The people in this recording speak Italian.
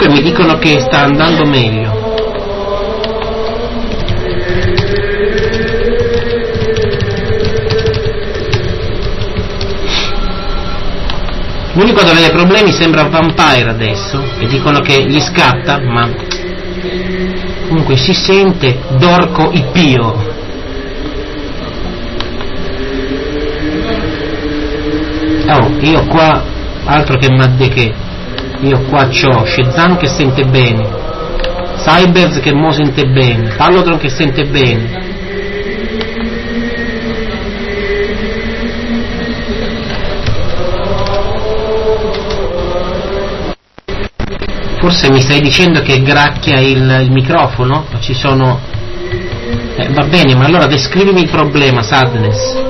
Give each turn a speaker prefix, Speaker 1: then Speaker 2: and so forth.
Speaker 1: Comunque mi dicono che sta andando meglio. L'unico ad avere problemi sembra Vampire adesso, e dicono che gli scatta, ma comunque si sente Dorco Ippio. Oh, io qua, altro che Madde che, io qua c'ho Shazam che sente bene, Cybers che mo sente bene, Pallotron che sente bene. Forse mi stai dicendo che gracchia il microfono? Ci sono... va bene, ma allora descrivimi il problema, Sadness.